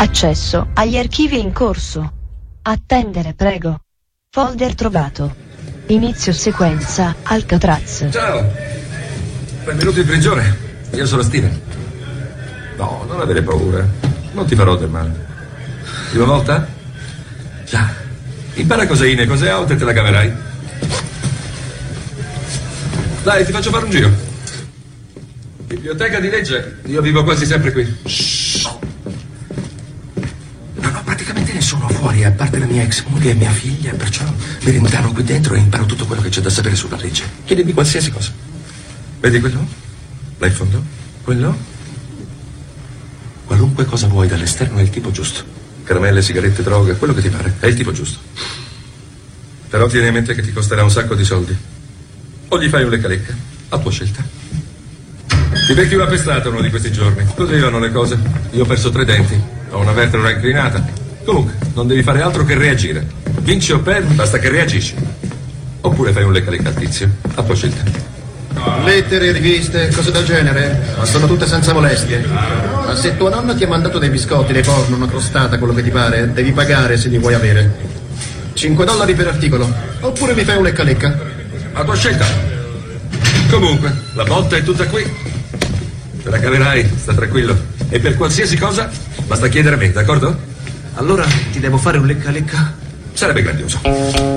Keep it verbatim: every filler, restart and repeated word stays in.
Accesso agli archivi in corso. Attendere, prego. Folder trovato. Inizio sequenza Alcatraz. Ciao. Benvenuto in prigione. Io sono Steven. No, non avere paura. Non ti farò del male. Prima volta? Già. Impara cos'è in e cos'è out e te la caverai. Dai, ti faccio fare un giro. Biblioteca di legge. Io vivo quasi sempre qui. Shh. Non ho praticamente nessuno fuori, a parte la mia ex moglie e mia figlia, perciò mi rintanno qui dentro e imparo tutto quello che c'è da sapere sulla legge. Chiedimi qualsiasi cosa. Vedi quello? Là in fondo? Quello? Qualunque cosa vuoi dall'esterno è il tipo giusto. Caramelle, sigarette, droga, quello che ti pare. È il tipo giusto. Però tieni a mente che ti costerà un sacco di soldi. O gli fai un lecca-lecca, a tua scelta. Ti becchi una pestata uno di questi giorni. Così vanno le cose. Io ho perso tre denti. Ho una vertebra inclinata. Comunque, non devi fare altro che reagire. Vinci o perdi, basta che reagisci. Oppure fai un lecca-lecca al tizio, a tua scelta. Lettere, riviste, cose del genere, ma sono tutte senza molestie. Ma se tua nonna ti ha mandato dei biscotti, dei porno, una crostata, quello che ti pare, devi pagare se li vuoi avere. cinque dollari per articolo. Oppure mi fai un lecca-lecca. A tua scelta. Comunque, la botta è tutta qui. Te la caverai, sta tranquillo. E per qualsiasi cosa, basta chiedere a me, d'accordo? Allora ti devo fare un lecca-lecca? Sarebbe grandioso.